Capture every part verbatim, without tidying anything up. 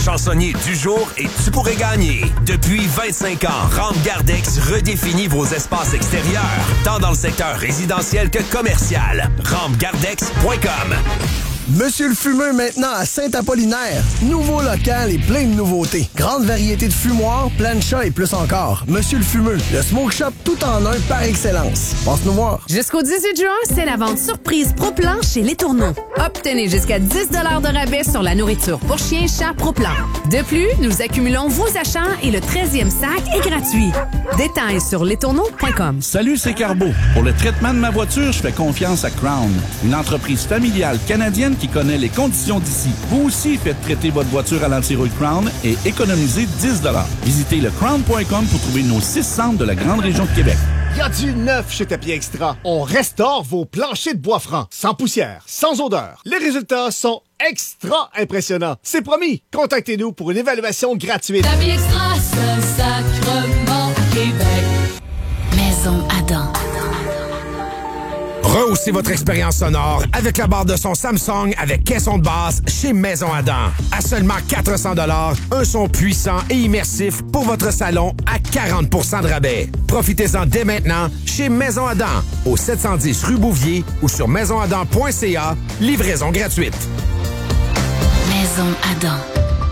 chansonnier du jour et tu pourrais gagner. Depuis vingt-cinq ans, Rampe Gardex redéfinit vos espaces extérieurs, tant dans le secteur résidentiel que commercial. rampe gardex point com. Monsieur le Fumeux maintenant à Saint-Apollinaire. Nouveau local et plein de nouveautés. Grande variété de fumoirs, plancha et plus encore. Monsieur le Fumeux, le smoke shop tout en un par excellence. Passe-nous voir. Jusqu'au dix-huit juin, c'est la vente surprise Pro-Plan chez Les Tourneaux. Obtenez jusqu'à dix dollars de rabais sur la nourriture pour chiens et chats Pro-Plan. De plus, nous accumulons vos achats et le treizième sac est gratuit. Détails sur les tourneaux point com. Salut, c'est Carbo. Pour le traitement de ma voiture, je fais confiance à Crown, une entreprise familiale canadienne qui connaît les conditions d'ici. Vous aussi faites traiter votre voiture à l'antirouille Crown et économisez dix dollars. Visitez le crown point com pour trouver nos six centres de la grande région de Québec. Y a du neuf chez Tapis Extra. On restaure vos planchers de bois franc, sans poussière, sans odeur. Les résultats sont extra impressionnants. C'est promis. Contactez-nous pour une évaluation gratuite. Tapis Extra, Saint-Sacrement, Québec. Maison Adam. Rehaussez votre expérience sonore avec la barre de son Samsung avec caisson de basse chez Maison Adam. À seulement quatre cents dollars, un son puissant et immersif pour votre salon à quarante pour cent de rabais. Profitez-en dès maintenant chez Maison Adam, au sept cent dix rue Bouvier ou sur maison adam point c a. Livraison gratuite. Maison Adam.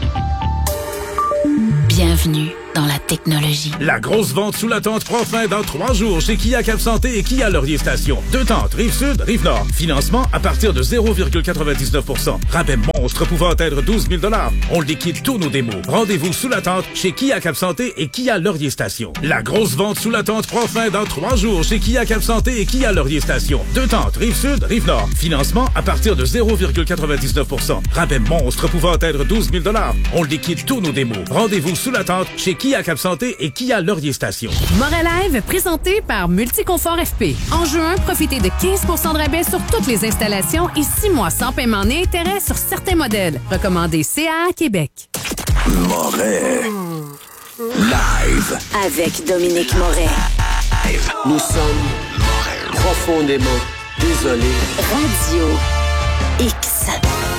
Bienvenue dans la technologie. La grosse vente sous la tente prend fin dans trois jours chez Kia Cap Santé et Kia Laurier Station. Deux tentes, Rive-Sud, Rive-Nord. Financement à partir de zéro virgule quatre-vingt-dix-neuf pour cent. Rabais monstre pouvant atteindre douze mille dollars. On liquide tous nos démos. Rendez-vous sous la tente chez Kia Cap Santé et Kia Laurier Station. La grosse vente sous la tente prend fin dans trois jours chez Kia Cap Santé et Kia Laurier Station. Deux tentes, Rive-Sud, Rive-Nord. Financement à partir de zéro virgule quatre-vingt-dix-neuf pour cent. Rabais monstre pouvant atteindre douze mille dollars. On liquide tous nos démos. Rendez-vous sous la tente chez Kia Cap Santé et Kia Laurier Station. Morelive, présenté par Multiconfort F P. En juin, profitez de quinze pour cent de rabais sur toutes les installations et six mois sans paiement ni intérêt sur certains modèles. Recommandé C A A Québec. Moret. Live. Avec Dominique Moret. Nous sommes profondément désolés. Radio X.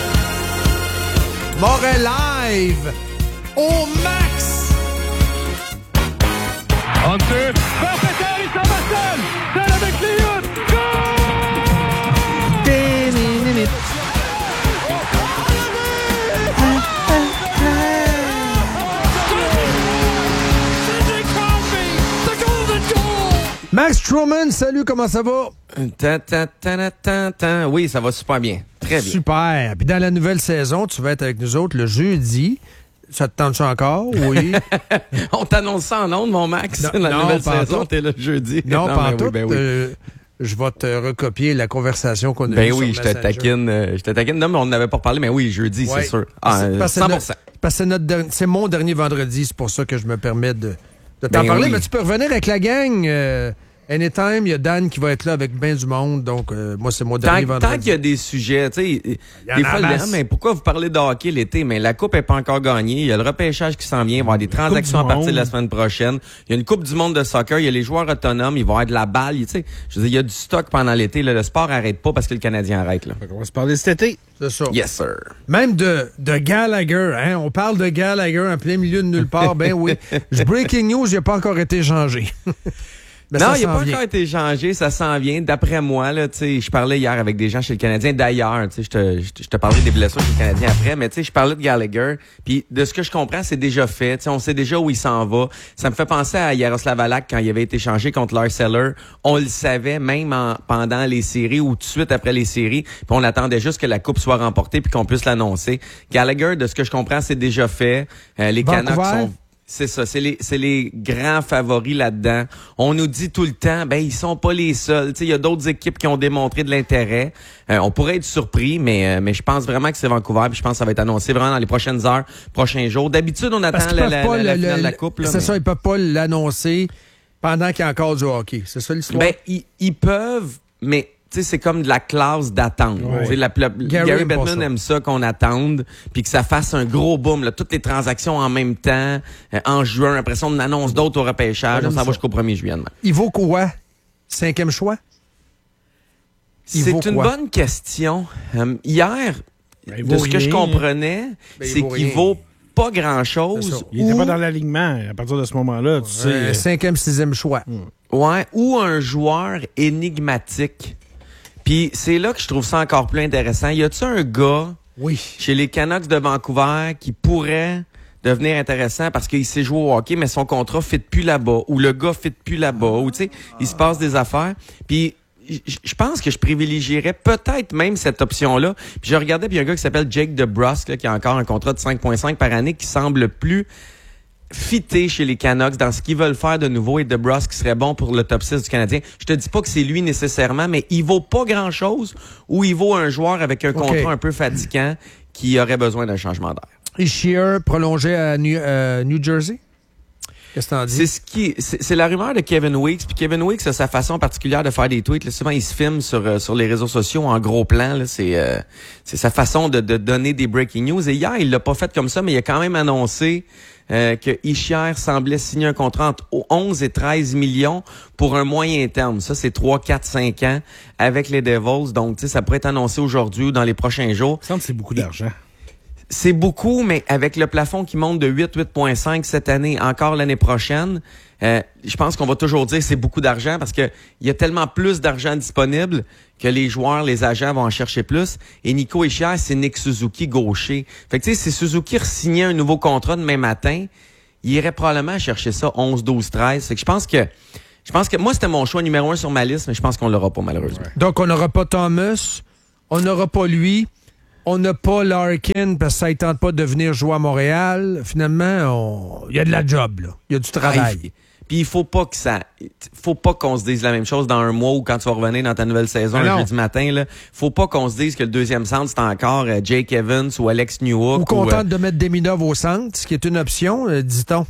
Moret Live. Au max. Hunter, Verpéter, il s'en va seul! Seul avec Léon! Max Truman, salut, comment ça va? Tan, tan, tan, tan, tan. Oui, ça va super bien. Très bien. Super. Puis dans la nouvelle saison, tu vas être avec nous autres le jeudi. Ça te tente ça encore? Oui. On t'annonce ça en ondes, mon Max. Non, la non, nouvelle pas saison, tout. t'es là jeudi. Non, non pas ben tout. oui, ben oui. Euh, je vais te recopier la conversation qu'on a Ben eue oui, je sur te Messenger. taquine. euh, Je te taquine. Non, mais on n'avait pas parlé, mais oui, jeudi, Ouais. c'est sûr. Parce- Ah, euh, parce que cent c'est pour cent. notre- Parce que c'est notre der- c'est mon dernier vendredi, c'est pour ça que je me permets de, de t'en Ben parler. oui. Mais tu peux revenir avec la gang. euh, anytime, il y a Dan qui va être là avec bien du monde. Donc, euh, moi, c'est mon dernier Tant, vendredi. tant qu'il y a des sujets, tu sais, y en des a fois, masse. le dit, mais pourquoi vous parlez de hockey l'été? Mais la Coupe n'est pas encore gagnée. Il y a le repêchage qui s'en vient. Il va y avoir des transactions à du partir de monde. la semaine prochaine. Il y a une Coupe du monde de soccer. Il y a les joueurs autonomes. Il va y avoir de la balle. Tu sais, je veux dire, il y a du stock pendant l'été. Là. Le sport n'arrête pas parce que le Canadien arrête. Là. On va se parler cet été. C'est ça. Yes, sir. Même de, de Gallagher, hein? On parle de Gallagher en plein milieu de nulle part. Ben oui. Breaking news, il n'a pas encore été changé. Mais non, ça il n'a s'en pas vient. encore été changé, ça s'en vient. D'après moi, là, tu sais, je parlais hier avec des gens chez le Canadien. D'ailleurs, tu sais, je te, je te- je te parlais des blessures chez le Canadien après, mais tu sais, je parlais de Gallagher. Puis de ce que je comprends, c'est déjà fait. Tu sais, on sait déjà où il s'en va. Ça me fait penser à Yaroslav Halak quand il avait été changé contre Lars Eller. On le savait même en- pendant les séries ou tout de suite après les séries. Puis on attendait juste que la coupe soit remportée puis qu'on puisse l'annoncer. Gallagher, de ce que je comprends, c'est déjà fait. Euh, les Vancouver. Canucks sont C'est ça, c'est les c'est les grands favoris là-dedans. On nous dit tout le temps, ben ils sont pas les seuls. Tu sais, il y a d'autres équipes qui ont démontré de l'intérêt. Euh, on pourrait être surpris, mais euh, mais je pense vraiment que c'est Vancouver. Puis je pense que ça va être annoncé vraiment dans les prochaines heures, prochains jours. D'habitude, on Parce attend qu'ils la, peuvent la, pas la, la le- finale de la le- coupe. Là, C'est mais- ça, ils peuvent pas l'annoncer pendant qu'il y a encore du hockey. C'est ça l'histoire? Ben ils, ils peuvent, mais tu sais, c'est comme de la classe d'attente. Ouais. Tu sais, la- la- Gary Gary aime pas Bettman ça. aime ça qu'on attende, puis que ça fasse un gros boom. Là, toutes les transactions en même temps, euh, en juin. Après ça, on annonce d'autres au repêchage. J'aime On s'en ça. va jusqu'au premier juillet. demain. Il vaut quoi? Cinquième choix? Il vaut C'est une quoi? bonne question. Euh, hier, Ben, il de vaut ce que je rien. comprenais, Ben, il c'est vaut qu'il rien. vaut pas grand-chose. Il n'était ou... pas dans l'alignement à partir de ce moment-là. Tu sais. Euh, cinquième, sixième choix. Ouais, ou un joueur énigmatique. Puis c'est là que je trouve ça encore plus intéressant. Y a-tu un gars oui. chez les Canucks de Vancouver qui pourrait devenir intéressant parce qu'il sait jouer au hockey, mais son contrat ne fit plus là-bas, ou le gars ne fit plus là-bas, ou tu sais, il se passe des affaires. Puis je pense que je privilégierais peut-être même cette option-là. Puis je regardais, puis il y a un gars qui s'appelle Jake DeBrusk, là, qui a encore un contrat de cinq virgule cinq par année, qui semble plus fité chez les Canucks dans ce qu'ils veulent faire de nouveau, et DeBrusk serait bon pour le top six du Canadien. Je te dis pas que c'est lui nécessairement, mais il vaut pas grand-chose, ou il vaut un joueur avec un contrat okay. un peu fatigant qui aurait besoin d'un changement d'air. Ishier prolongé à New, euh, New Jersey? Qu'est-ce que t'en dis? C'est ce qui, c'est, c'est la rumeur de Kevin Weeks. Puis Kevin Weeks a sa façon particulière de faire des tweets. Là, souvent, il se filme sur euh, sur les réseaux sociaux en gros plan. Là, c'est euh, c'est sa façon de, de donner des breaking news. Et hier, il l'a pas fait comme ça, mais il a quand même annoncé euh, que Ishier semblait signer un contrat entre onze et treize millions pour un moyen terme. Ça, c'est trois, quatre, cinq ans avec les Devils. Donc, tu sais, ça pourrait être annoncé aujourd'hui ou dans les prochains jours. Ça me semble que c'est beaucoup d'argent. C'est beaucoup, mais avec le plafond qui monte de huit, huit virgule cinq cette année, encore l'année prochaine, euh, je pense qu'on va toujours dire que c'est beaucoup d'argent parce que il y a tellement plus d'argent disponible que les joueurs, les agents vont en chercher plus. Et Nico Hischier, c'est Nick Suzuki gaucher. Fait que tu sais, si Suzuki re-signait un nouveau contrat demain matin, il irait probablement chercher ça onze, douze, treize. Fait que je pense que je pense que moi, c'était mon choix numéro un sur ma liste, mais je pense qu'on l'aura pas malheureusement. Ouais. Donc, on n'aura pas Thomas, on n'aura pas lui. On n'a pas Larkin parce que ça ne tente pas de venir jouer à Montréal. Finalement, il y a de la job, là. Il y a du travail. Ah, puis il faut pas que ça, faut pas qu'on se dise la même chose dans un mois ou quand tu vas revenir dans ta nouvelle saison le jeudi matin. Là, faut pas qu'on se dise que le deuxième centre c'est encore euh, Jake Evans ou Alex Newhook. Ou qu'on tente euh... de mettre Deminov au centre, ce qui est une option, euh, dit-on.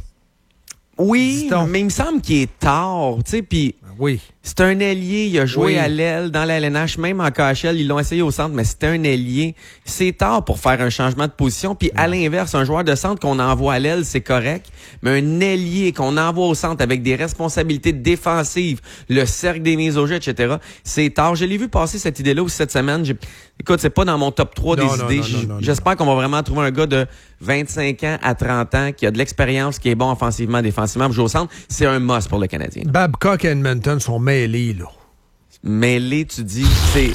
Oui, dit-on. Mais il me semble qu'il est tard, tu sais, puis oui. C'est un ailier, il a joué oui. à l'aile, dans la L N H, même en K H L, ils l'ont essayé au centre, mais c'était un ailier. C'est tard pour faire un changement de position, puis à l'inverse, un joueur de centre qu'on envoie à l'aile, c'est correct, mais un ailier qu'on envoie au centre avec des responsabilités défensives, le cercle des mises au jeu, et cetera, c'est tard. Je l'ai vu passer cette idée-là aussi cette semaine. J'ai... Écoute, c'est pas dans mon top trois non, des non, idées. Non, non, non, J'espère non. qu'on va vraiment trouver un gars de vingt-cinq ans à trente ans qui a de l'expérience, qui est bon offensivement, défensivement, pour jouer au centre. C'est un must pour le Canadien. Babcock et Edmonton sont mêlés, là. Mêlés, tu dis, c'est...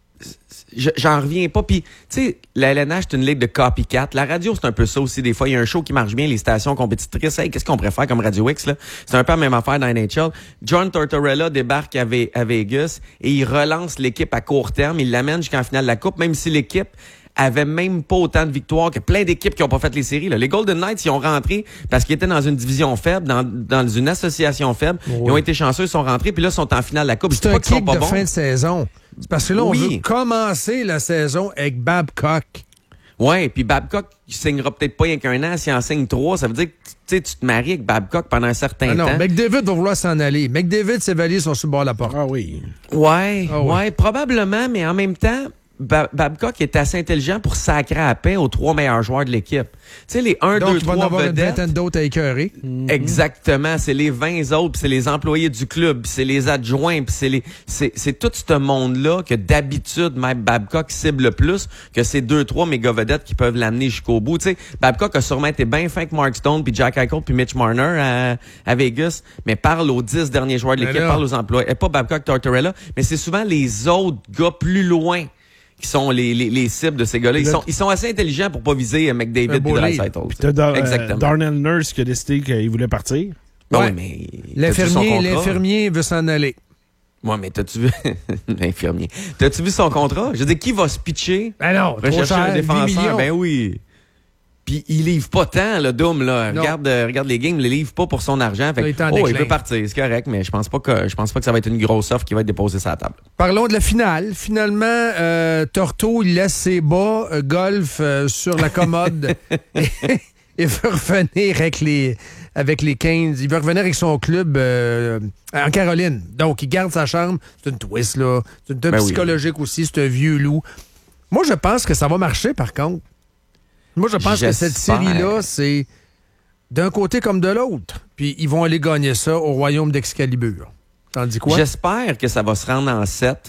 J'en reviens pas. Puis, tu sais, la L N H, c'est une ligue de copycat. La radio, c'est un peu ça aussi. Des fois, il y a un show qui marche bien, les stations compétitrices. Hey, qu'est-ce qu'on préfère comme Radio X, là? C'est un peu la même affaire dans N H L. John Tortorella débarque à, Ve- à Vegas et il relance l'équipe à court terme. Il l'amène jusqu'en finale de la Coupe, même si l'équipe avait même pas autant de victoires que plein d'équipes qui ont pas fait les séries. Là. Les Golden Knights, ils ont rentré parce qu'ils étaient dans une division faible, dans, dans une association faible. Oui. Ils ont été chanceux, ils sont rentrés, puis là, ils sont en finale de la Coupe. C'est un pas qu'ils sont pas de bons. fin de saison. C'est parce que là, on oui. veut commencer la saison avec Babcock. Ouais, puis Babcock, il signera peut-être pas rien qu'un an. S'il en signe trois, ça veut dire que tu tu te maries avec Babcock pendant un certain ah non, temps. Non, McDavid va vouloir s'en aller. McDavid, ses valises sont sur le bord de la porte. Ah oui. Ouais, ah ouais, ouais, probablement, mais en même temps, Babcock est assez intelligent pour sacrer à paix aux trois meilleurs joueurs de l'équipe. Tu sais, les un, deux, trois avoir vedettes. Une vingtaine d'autres à écœurer. Mm-hmm. Exactement. C'est les vingt autres, puis c'est les employés du club, puis c'est les adjoints, puis c'est les, c'est, c'est tout ce monde-là que d'habitude, même Babcock cible le plus que ces deux, trois méga vedettes qui peuvent l'amener jusqu'au bout. Tu sais, Babcock a sûrement été bien fin avec Mark Stone, puis Jack Eichel, puis Mitch Marner à, à Vegas, mais parle aux dix derniers joueurs de l'équipe, parle aux employés. Et pas Babcock, Tortorella, mais c'est souvent les autres gars plus loin qui sont les, les, les cibles de ces gars-là. Ils sont, ils sont assez intelligents pour pas viser McDavid et Draisaitl. Puis t'as Dar- euh, Darnell Nurse qui a décidé qu'il voulait partir. Ouais, ouais. mais l'infirmier, l'infirmier veut s'en aller. Ouais, mais t'as-tu vu... l'infirmier. T'as-tu vu son contrat? Je veux dire, qui va se pitcher? Ben non, rechercher trop cher, un défenseur? Ben oui. Puis il livre pas tant, le Doom, là. Regarde, euh, regarde les games, il les livre pas pour son argent. Fait que, oh, il peut partir, c'est correct, mais je pense pas que je pense pas que ça va être une grosse offre qui va être déposée sur la table. Parlons de la finale. Finalement, euh, Torto, il laisse ses bas, euh, golf euh, sur la commode et veut revenir avec les, avec les quinze. Il veut revenir avec son club euh, en Caroline. Donc, il garde sa chambre. C'est une twist, là. C'est une twist ben psychologique oui. aussi. C'est un vieux loup. Moi, je pense que ça va marcher, par contre. Moi, je pense J'espère. que cette série-là, c'est d'un côté comme de l'autre. Puis ils vont aller gagner ça au royaume d'Excalibur. T'en dis quoi? J'espère que ça va se rendre en sept.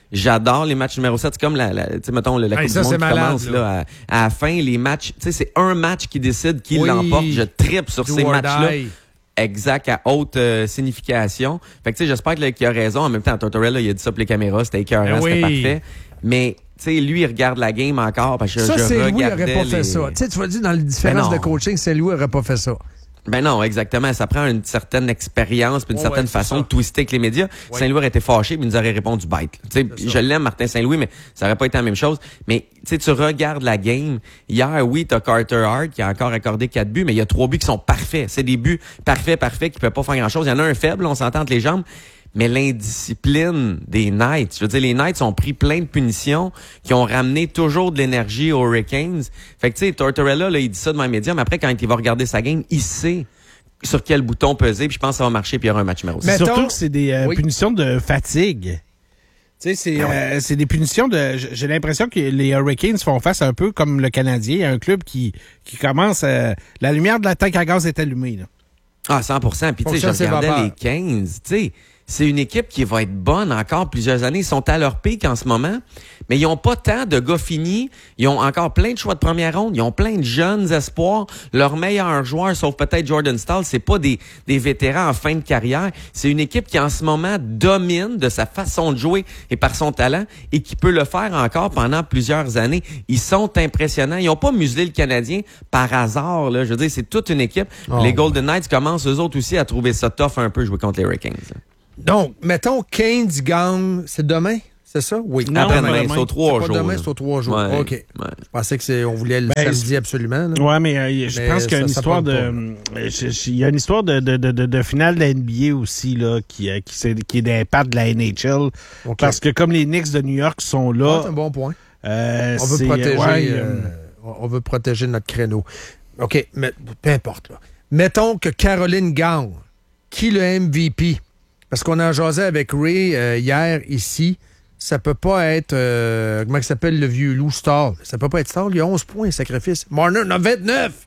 J'adore les matchs numéro sept. C'est comme la, la tu sais, mettons, la, la hey, Coupe ça, du Monde qui malade, commence, là, là à, à la fin, les matchs, tu sais, c'est un match qui décide qui oui. l'emporte. Je trippe sur Do ces or matchs-là. die. Exact, à haute euh, signification. Fait que, tu sais, j'espère que, là, qu'il a raison. En même temps, Tortorella, il a dit ça pour les caméras. C'était écœurant, oui. c'était parfait. Mais, tu sais, lui, il regarde la game encore parce que ça, je Saint-Louis regardais n'aurait pas les... fait ça. Tu sais, tu vas dire, dans les différences Ben de coaching, Saint-Louis n'aurait pas fait ça. Ben non, exactement. Ça prend une certaine expérience puis une oh, certaine ouais, façon ça. de twister avec les médias. Ouais. Saint-Louis aurait été fâché, mais il nous aurait répondu bête. Tu sais, je l'aime, Martin Saint-Louis, mais ça aurait pas été la même chose. Mais tu sais, tu regardes la game. Hier, oui, t'as Carter Hart qui a encore accordé quatre buts, mais il y a trois buts qui sont parfaits. C'est des buts parfaits, parfaits, qui peuvent pas faire grand-chose. Il y en a un faible, on s'entend entre les jambes. Mais l'indiscipline des Knights, je veux dire, les Knights ont pris plein de punitions qui ont ramené toujours de l'énergie aux Hurricanes. Fait que tu sais, Tortorella, là, il dit ça devant les médias, mais après, quand il va regarder sa game, il sait sur quel bouton peser, puis je pense que ça va marcher, puis il y aura un match numéro six. Surtout que c'est des euh, oui. punitions de fatigue. Tu sais, c'est, euh, c'est des punitions de... J'ai l'impression que les Hurricanes font face un peu comme le Canadien, un club qui, qui commence... Euh, la lumière de la tank à gaz est allumée, là. Ah, cent pour cent. Puis tu sais, je regardais les quinze, tu sais... C'est une équipe qui va être bonne encore plusieurs années. Ils sont à leur pic en ce moment, mais ils n'ont pas tant de gars finis. Ils ont encore plein de choix de première ronde. Ils ont plein de jeunes espoirs. Leurs meilleurs joueurs, sauf peut-être Jordan Staal, c'est pas des, des vétérans en fin de carrière. C'est une équipe qui en ce moment domine de sa façon de jouer et par son talent et qui peut le faire encore pendant plusieurs années. Ils sont impressionnants. Ils n'ont pas muselé le Canadien par hasard, là. Je veux dire, c'est toute une équipe. Oh. Les Golden Knights commencent eux autres aussi à trouver ça tough un peu jouer contre les Hurricanes. Donc, mettons, Keynes gagne, c'est demain, c'est ça? Oui. Non, après-demain, c'est aux trois jours. Demain, c'est aux trois jours. Ouais, OK. Ouais. Je pensais que c'est, on voulait le ben, samedi absolument. Là. Ouais, mais euh, je mais pense qu'il y a une ça, histoire ça de, il y a une histoire de, de, de, de, de finale de la N B A aussi, là, qui, qui, c'est, qui est d'impact de la N H L. Okay. Parce que comme les Knicks de New York sont là. Ouais, c'est un bon point. Euh, on veut c'est, protéger, ouais, euh, on veut protéger notre créneau. OK, mais peu importe, là. Mettons que Caroline gagne. Qui le M V P? Parce qu'on a jasé avec Ray euh, hier, ici. Ça peut pas être... Euh, comment il s'appelle le vieux loup? Stahl. Ça peut pas être Stahl. Il a onze points, sacrifice. Marner en a vingt-neuf.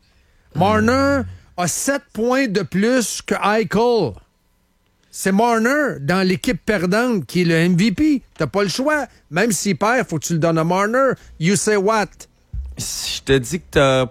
Marner a sept points de plus que Eichel. C'est Marner, dans l'équipe perdante, qui est le M V P. T'as pas le choix. Même s'il perd, faut que tu le donnes à Marner. You say what? Je te dis que t'as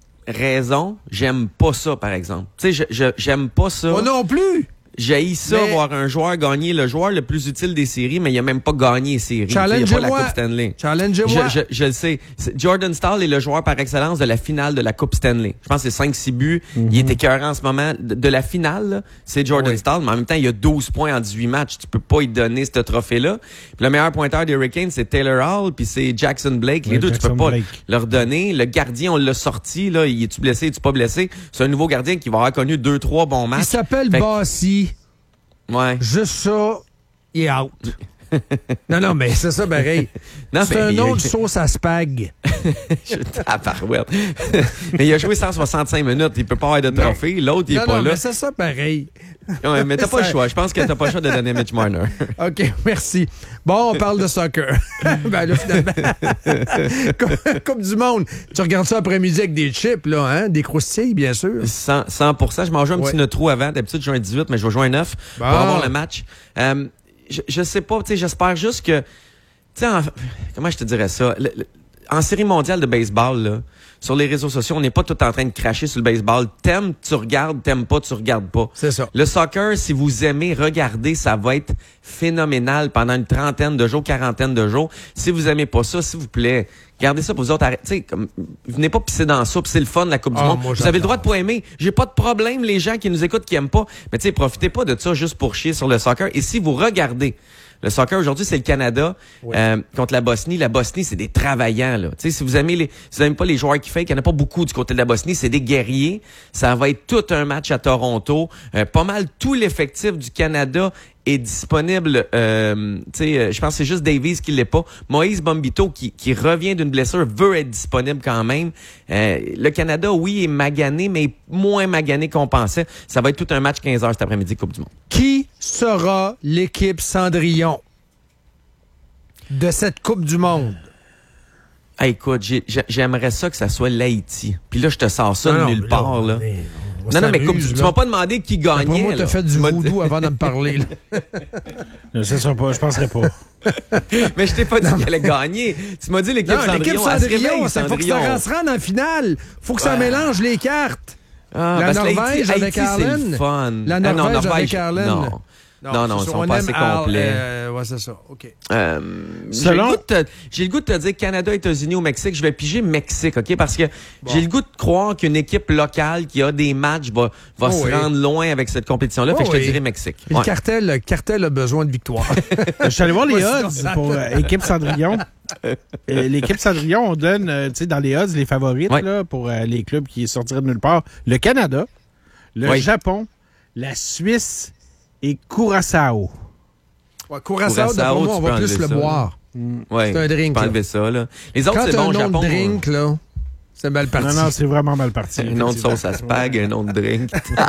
raison. J'aime pas ça, par exemple. Tu sais, je, je, j'aime pas ça. Moi non plus! J'haïs ça, mais... voir un joueur gagner le joueur le plus utile des séries, mais il a même pas gagné les séries. Challenge-moi. Il a pas la Coupe Stanley. Challenge-moi. Je, je, je le sais. Jordan Staal est le joueur par excellence de la finale de la Coupe Stanley. Je pense que c'est cinq six buts. Mm-hmm. Il est écœurant en ce moment. De, de la finale, là, c'est Jordan oui. Staal, mais en même temps, il a douze points en dix-huit matchs. Tu peux pas lui donner ce trophée-là. Puis le meilleur pointeur des Hurricanes, c'est Taylor Hall, puis c'est Jackson Blake. Les oui, deux, Jackson tu peux pas Blake. leur donner. Le gardien, on l'a sorti. Là, il est-tu blessé, est-tu pas blessé? C'est un nouveau gardien qui va avoir connu deux trois bons matchs. Il s'appelle Bassi. Ouais. Juste ça, il est out. non, non, mais c'est ça pareil. Non, c'est un autre sauce à spag. Je tabarouette. Mais il a joué cent soixante-cinq minutes. Il peut pas avoir de trophée. L'autre, il est non, pas non, là. Mais c'est ça pareil. Ouais, mais t'as pas ça... le choix. Je pense que t'as pas le choix de donner Mitch Marner. OK, merci. Bon, on parle de soccer. ben là, finalement. Coupe du monde. Tu regardes ça après-midi avec des chips, là, hein? Des croustilles, bien sûr. cent pour cent. Je m'en joue un ouais. petit neutro avant. D'habitude, je joue un dix-huit, mais je vais jouer un neuf bon. pour avoir le match. Euh, je, je sais pas, tu sais, j'espère juste que... Tu sais, en... comment je te dirais ça? Le, le, en série mondiale de baseball, là, sur les réseaux sociaux, on n'est pas tout en train de cracher sur le baseball. T'aimes, tu regardes. T'aimes pas, tu regardes pas. C'est ça. Le soccer, si vous aimez regarder, ça va être phénoménal pendant une trentaine de jours, quarantaine de jours. Si vous aimez pas ça, s'il vous plaît, gardez ça pour vous autres. Tu sais, comme, venez pas pisser dans la soupe, c'est le fun de la Coupe oh, du Monde. Moi, vous avez le droit de pas aimer. J'ai pas de problème, les gens qui nous écoutent, qui aiment pas. Mais tu sais, profitez pas de ça juste pour chier sur le soccer. Et si vous regardez, le soccer aujourd'hui, c'est le Canada oui. euh, contre la Bosnie. La Bosnie, c'est des travaillants, là. Tu sais, si vous aimez les, si vous aimez pas les joueurs qui fake, il y en a pas beaucoup du côté de la Bosnie. C'est des guerriers. Ça va être tout un match à Toronto. Euh, pas mal tout l'effectif du Canada est disponible. Euh, tu sais, je pense que c'est juste Davies qui l'est pas. Moïse Bombito, qui, qui revient d'une blessure, veut être disponible quand même. Euh, le Canada, oui, est magané, mais moins magané qu'on pensait. Ça va être tout un match quinze heures cet après-midi, Coupe du Monde. Qui sera l'équipe Cendrillon de cette Coupe du Monde? Ah, écoute, j'ai, j'aimerais ça que ça soit l'Haïti. Puis là, je te sors ça non, de nulle part. Là. Mais... non, non, mais comme, s'amuse, tu là. m'as pas demandé qui gagnait. Après moi, là. t'as fait du Tu m'as- voodoo avant de me parler. là. Je sais pas, je penserais pas. Mais je t'ai pas dit qu'elle allait gagner. Tu m'as dit l'équipe Non, l'équipe Cendrillon. Elle se Cendrillon, réveille, ça faut que ça Cendrillon. rentre en finale. Faut que ça Ouais. mélange les cartes. Ah, la parce que Norvège Haïti- avec Haïti, c'est Arlen. le fun. La Ah, non, Norvège Norvège, avec Arlen. non. Non, non, c'est ils ça, sont on pas aime assez Ar- complets. euh, ouais, c'est ça. OK. Euh, j'ai, Selon- le goût de te, j'ai le goût de te dire Canada, États-Unis au Mexique. Je vais piger Mexique, OK? Parce que j'ai le goût de croire qu'une équipe locale qui a des matchs va, va Oh se oui. rendre loin avec cette compétition-là. Oh fait que je te oui. dirais Mexique. Puis Ouais. Le, cartel, le cartel a besoin de victoire. Je suis allé voir les Moi, odds sinon, pour euh, équipe Cendrillon. Euh, L'équipe Cendrillon, on donne, euh, tu sais, dans les odds, les favorites Ouais. là, pour euh, les clubs qui sortiraient de nulle part. Le Canada, le Oui. Japon, la Suisse et Curaçao. Ouais, Curaçao, d'après moi, on tu va peux plus enlever le ça, boire. Ouais, C'est un drink, tu peux là. enlever ça, là. Les autres, Quand c'est t'as bon, un nom Japon. de drink, là, c'est mal parti. Non, non, c'est vraiment mal parti. Un nom de sauce à spag, un nom de drink.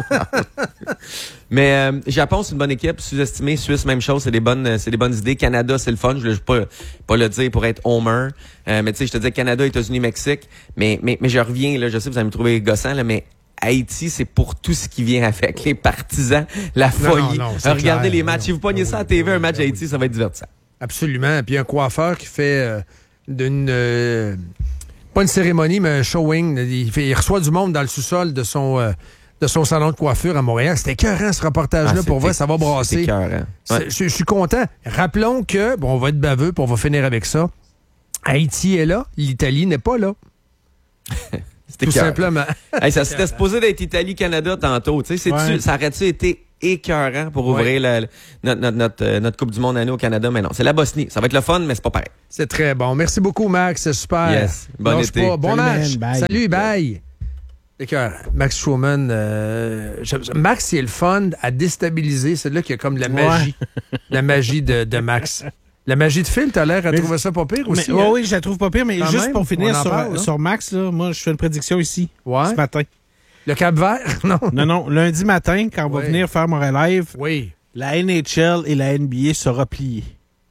Mais euh, Japon, c'est une bonne équipe. Sous-estimé. Suisse, même chose. C'est des bonnes, euh, c'est des bonnes idées. Canada, c'est le fun. Je ne vais pas, pas le dire pour être homer. Euh, mais tu sais, je te dis Canada, États-Unis, Mexique. Mais, mais, mais je reviens, là. Je sais que vous allez me trouver gossant, là, mais Haïti, c'est pour tout ce qui vient avec. Les partisans, la folie. non, non, c'est Euh, Regardez clair. les matchs. Non. Si vous pognez ça à T V, un match Haïti, ça va être divertissant. Absolument. Puis un coiffeur qui fait euh, d'une... euh, pas une cérémonie, mais un showing. Il, fait, il reçoit du monde dans le sous-sol de son... euh, de son salon de coiffure à Montréal. C'était écœurant, ce reportage-là. Ah, pour c'était- vrai, ça va brasser. c'était écœurant. Ouais. C'est- Je je suis content. Rappelons que, bon, on va être baveux, puis on va finir avec ça. Haïti est là, l'Italie n'est pas là. C'était Tout écœurant. simplement. Hey, ça s'était supposé d'être Italie-Canada tantôt. Tu sais, c'est-tu- Ouais. ça aurait-tu été écœurant pour Ouais. ouvrir la- la- notre, notre, notre, euh, notre Coupe du Monde à nous au Canada? Mais non, c'est la Bosnie. Ça va être le fun, mais c'est pas pareil. C'est très bon. Merci beaucoup, Max. C'est super. Yes. Bon Lâche été. pas. Bon Salut, match. man. Bye. Salut, bye. Écœurant. Max Schumann, euh, je- Max, il est le fun à déstabiliser. C'est là qu'il y a comme la magie. La magie de, de Max. La magie de Phil, t'as l'air à Mais- trouver ça pas pire aussi. Mais, ouais, hein? oui, je la trouve pas pire, mais Quand juste même, pour finir on en sur, parle, là. sur Max, là, moi, je fais une prédiction ici, Ouais. ce matin. Le Cap-Vert? Non. Non, non, lundi matin, quand on Ouais. va venir faire mon live, Oui. la N H L et la N B A sera pliée.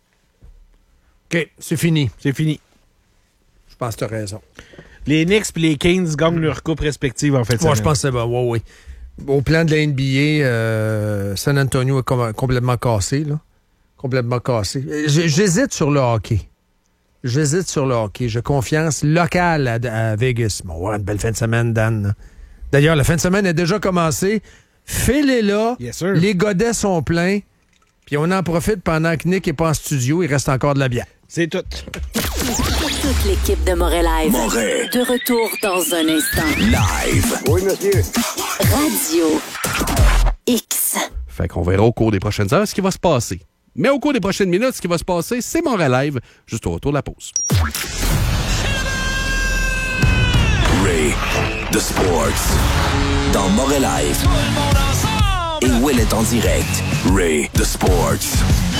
OK, c'est fini. C'est fini. Je pense que t'as raison. Les Knicks et les Kings gagnent leur coupe respective en fait. Moi, je pense que c'est bon. Oui, oui. Au plan de la N B A, euh, San Antonio est com- complètement cassé, là. Complètement cassé. J- J'hésite sur le hockey. J'hésite sur le hockey. J'ai confiance locale à, à Vegas. Bon, ouais, une belle fin de semaine, Dan. là. D'ailleurs, la fin de semaine a déjà commencé. Phil est là. Yes, sir. Les godets sont pleins. Puis on en profite pendant que Nick n'est pas en studio. Il reste encore de la bière. C'est tout. Toute l'équipe de Moret Live. Moret. De retour dans un instant. Live. Oui, monsieur. Radio X. Fait qu'on verra au cours des prochaines heures ce qui va se passer. Mais au cours des prochaines minutes, ce qui va se passer, c'est mon Live, juste au retour de la pause. Ray, the Sports. Dans Moret Live. Et Will est en direct. Ray, the Sports.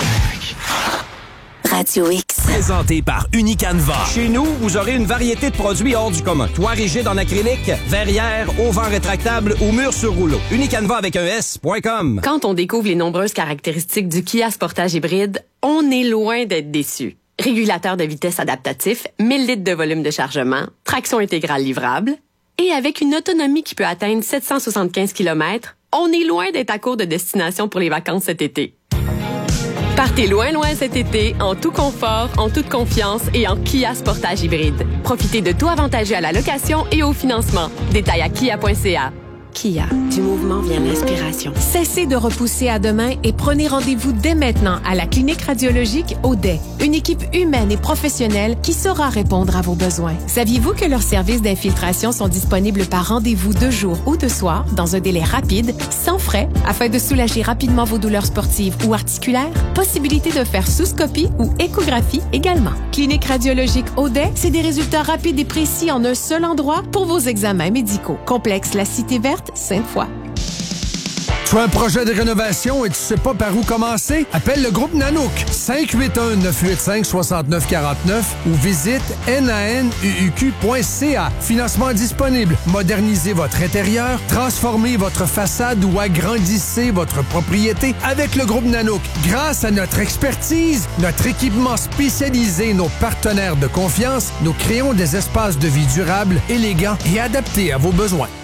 Radio X. Présenté par Unicanva. Chez nous, vous aurez une variété de produits hors du commun. Toit rigide en acrylique, verrière, auvent rétractable ou mur sur rouleau. Unicanva avec un S point com. Quand on découvre les nombreuses caractéristiques du Kia Sportage hybride, on est loin d'être déçu. Régulateur de vitesse adaptatif, mille litres de volume de chargement, traction intégrale livrable, et avec une autonomie qui peut atteindre sept cent soixante-quinze kilomètres, on est loin d'être à court de destination pour les vacances cet été. Partez loin, loin cet été, en tout confort, en toute confiance et en Kia Sportage hybride. Profitez de tout avantageux à la location et au financement. Détails à kia point c a. Kia, du mouvement vient l'inspiration. Cessez de repousser à demain et prenez rendez-vous dès maintenant à la clinique radiologique Audet. Une équipe humaine et professionnelle qui saura répondre à vos besoins. Saviez-vous que leurs services d'infiltration sont disponibles par rendez-vous de jour ou de soir dans un délai rapide, sans frais, afin de soulager rapidement vos douleurs sportives ou articulaires? Possibilité de faire sous-scopie ou échographie également. Clinique radiologique Audet, c'est des résultats rapides et précis en un seul endroit pour vos examens médicaux. Complexe La Cité Verte, Sainte-Foy. Tu as un projet de rénovation et tu sais pas par où commencer? Appelle le groupe Nanook cinq huit un, neuf huit cinq, six neuf quatre neuf ou visite nanuq point c a. Financement disponible. Modernisez votre intérieur, transformez votre façade ou agrandissez votre propriété avec le groupe Nanook. Grâce à notre expertise, notre équipement spécialisé et nos partenaires de confiance, nous créons des espaces de vie durables, élégants et adaptés à vos besoins.